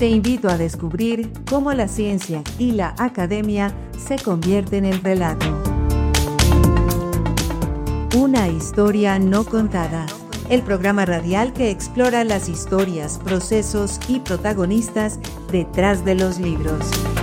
Te invito a descubrir cómo la ciencia y la academia se convierten en relato. Una historia no contada. El programa radial que explora las historias, procesos y protagonistas detrás de los libros.